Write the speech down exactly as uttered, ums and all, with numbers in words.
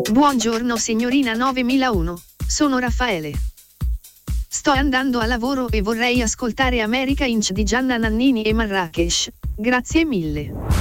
Buongiorno signorina novemilauno, sono Raffaele. Sto andando a lavoro e vorrei ascoltare America Inc di Gianna Nannini e Marrakesh, grazie mille.